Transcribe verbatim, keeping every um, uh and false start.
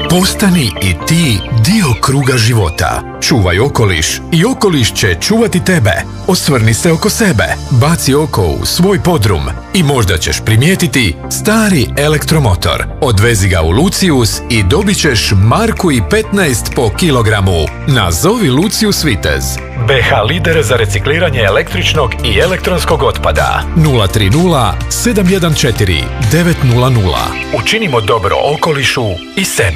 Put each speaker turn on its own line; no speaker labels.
Postani i ti dio kruga života. Čuvaj okoliš i okoliš će čuvati tebe. Osvrni se oko sebe, baci oko u svoj podrum i možda ćeš primijetiti stari elektromotor. Odvezi ga u Lucius i dobit ćeš marku i petnaest po kilogramu. Nazovi Lucius Vitez. B H lider za recikliranje električnog i elektronskog otpada. nula tri nula sedam jedan četiri devet nula nula. Učinimo dobro okolišu i sebi.